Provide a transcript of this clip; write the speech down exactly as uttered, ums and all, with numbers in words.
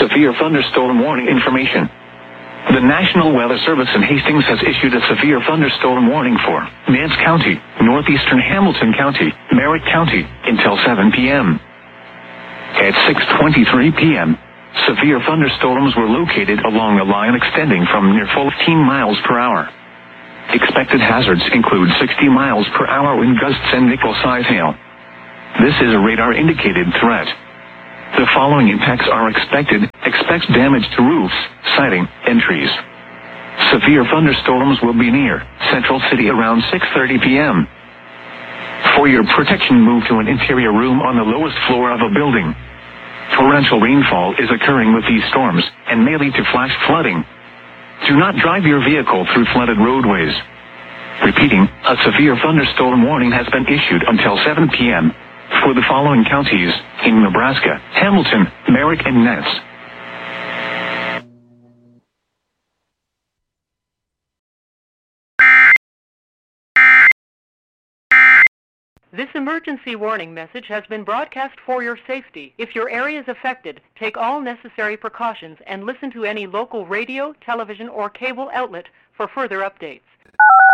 severe thunderstorm warning information. The National Weather Service in Hastings has issued a severe thunderstorm warning for Nance County, northeastern Hamilton County, Merritt County, until seven p m At six twenty-three p m, severe thunderstorms were located along a line extending from near fifteen miles per hour. Expected hazards include sixty miles per hour wind gusts and nickel-size hail. This is a radar-indicated threat. The following impacts are expected. Expect damage to roofs, siding, and trees. Severe thunderstorms will be near Central City around six thirty p m For your protection, move to an interior room on the lowest floor of a building. Torrential rainfall is occurring with these storms and may lead to flash flooding. Do not drive your vehicle through flooded roadways. Repeating, a severe thunderstorm warning has been issued until seven p m for the following counties in Nebraska: Hamilton, Merritt, and Nance. This emergency warning message has been broadcast for your safety. If your area is affected, take all necessary precautions and listen to any local radio, television, or cable outlet for further updates.